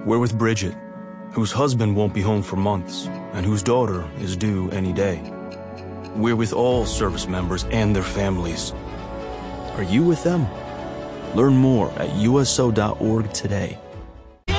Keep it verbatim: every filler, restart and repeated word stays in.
We're with Bridget, whose husband won't be home for months, and whose daughter is due any day. We're with all service members and their families. Are you with them? Learn more at U S O dot org today.